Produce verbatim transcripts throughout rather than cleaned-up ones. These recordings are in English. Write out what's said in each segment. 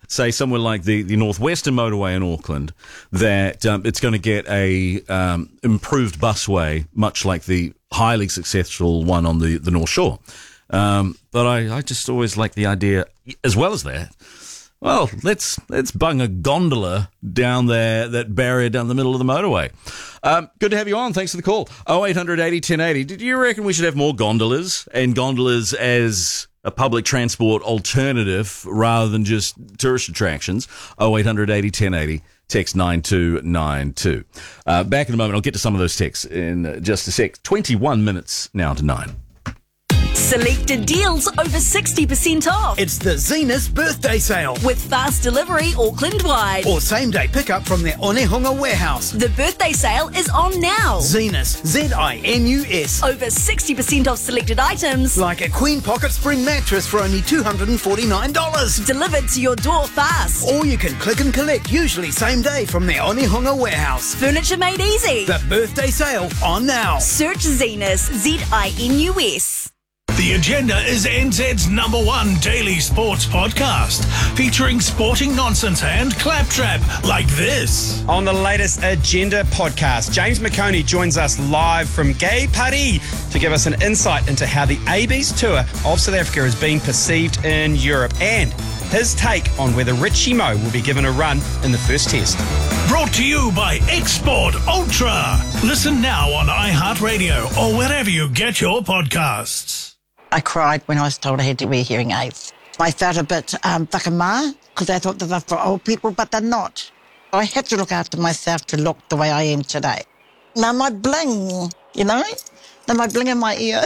say, somewhere like the, the Northwestern Motorway in Auckland, that um, it's going to get a um, improved busway, much like the highly successful one on the, the North Shore. Um, but I, I just always like the idea, as well as that, well, let's let's bung a gondola down there, that barrier down the middle of the motorway. Um, good to have you on. Thanks for the call. oh eight hundred eighty ten eighty. Did you reckon we should have more gondolas, and gondolas as a public transport alternative rather than just tourist attractions? oh eight hundred eighty ten eighty. Text nine two nine two. Uh, back in a moment. I'll get to some of those texts in just a sec. twenty-one minutes now to nine. Selected deals over sixty percent off. It's the Zenus birthday sale. With fast delivery Auckland-wide. Or same-day pickup from their Onehunga warehouse. The birthday sale is on now. Zenus, Z I N U S. Over sixty percent off selected items. Like a Queen Pocket Spring mattress for only two hundred forty-nine dollars. Delivered to your door fast. Or you can click and collect, usually same day, from their Onehunga warehouse. Furniture made easy. The birthday sale on now. Search Zenus, Z I N U S. The Agenda is N Z's number one daily sports podcast, featuring sporting nonsense and claptrap like this. On the latest Agenda podcast, James McConey joins us live from Gay Paris to give us an insight into how the A B's tour of South Africa is being perceived in Europe, and his take on whether Richie Moe will be given a run in the first test. Brought to you by Export Ultra. Listen now on iHeartRadio or wherever you get your podcasts. I cried when I was told I had to wear hearing aids. I felt a bit um, whakamā, because I thought that they're for old people, but they're not. I had to look after myself to look the way I am today. Now my bling, you know, now my bling in my ear.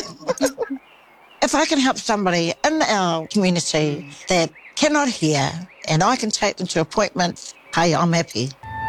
If I can help somebody in our community that cannot hear and I can take them to appointments, hey, I'm happy.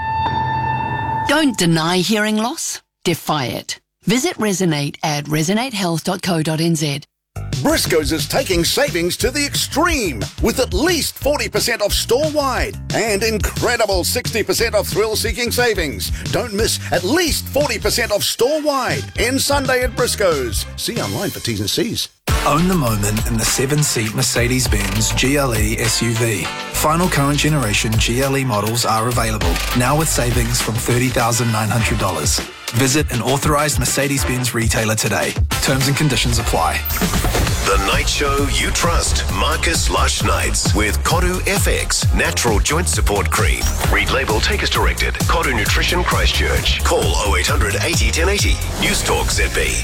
Don't deny hearing loss, defy it. Visit Resonate at resonate health dot co dot n z. Briscoes is taking savings to the extreme with at least forty percent off store-wide and incredible sixty percent off thrill-seeking savings. Don't miss at least forty percent off store-wide. End Sunday at Briscoes. See online for T's and C's. Own the moment in the seven-seat Mercedes-Benz G L E S U V. Final current generation G L E models are available, now with savings from thirty thousand nine hundred dollars. Visit an authorised Mercedes-Benz retailer today. Terms and conditions apply. The night show you trust. Marcus Lush Nights with Koru F X Natural Joint Support Cream. Read label, take as directed. Koru Nutrition Christchurch. Call oh eight hundred eighty ten eighty. News Talk Z B.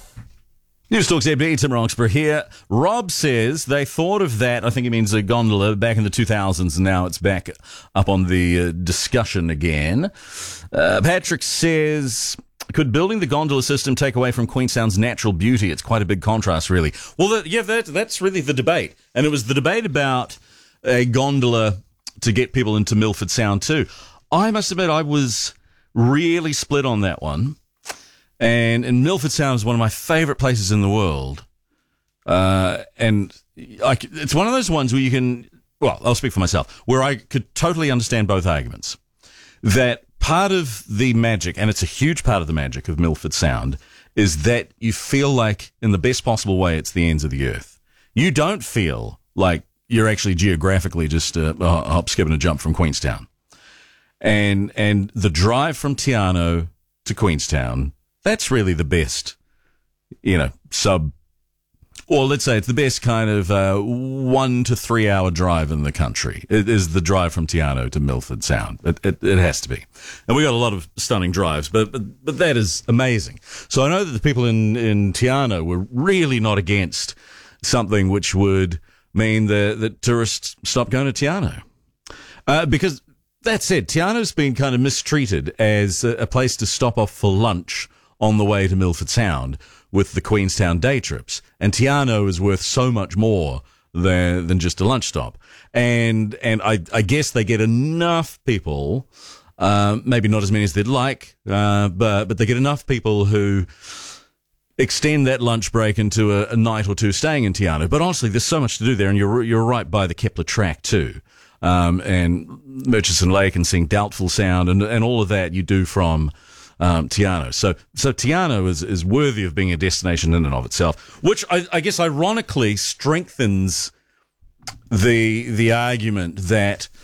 News Talk Z B, Tim Roxburgh here. Rob says they thought of that, I think he means a gondola, back in the two thousands, and now it's back up on the uh, discussion again. Uh, Patrick says, could building the gondola system take away from Queenstown's natural beauty? It's quite a big contrast, really. Well, the, yeah, that, that's really the debate. And it was the debate about a gondola to get people into Milford Sound too. I must admit, I was really split on that one. And, and Milford Sound is one of my favourite places in the world. Uh, and I, it's one of those ones where you can, well, I'll speak for myself, where I could totally understand both arguments. That part of the magic, and it's a huge part of the magic of Milford Sound, is that you feel like, in the best possible way, it's the ends of the earth. You don't feel like you're actually geographically just a, a hop, skip, and a jump from Queenstown. And, and the drive from Te Anau to Queenstown, that's really the best, you know, sub, or let's say it's the best kind of uh, one to three hour drive in the country. It is the drive from Te Anau to Milford Sound. It, it, it has to be. And we got a lot of stunning drives, but, but but that is amazing. So I know that the people in, in Te Anau were really not against something which would mean that, that tourists stop going to Te Anau. Uh, because that said, Te Anau's been kind of mistreated as a, a place to stop off for lunch on the way to Milford Sound with the Queenstown day trips. And Te Anau is worth so much more than, than just a lunch stop. And, and I, I guess they get enough people, uh, maybe not as many as they'd like, uh, but, but they get enough people who extend that lunch break into a, a night or two staying in Te Anau. But honestly, there's so much to do there, and you're, you're right by the Kepler track too. Um, and Murchison Lake and seeing Doubtful Sound and, and all of that you do from, Um, Te Anau. So, so Te Anau is, is worthy of being a destination in and of itself, which I, I guess ironically strengthens the, the argument that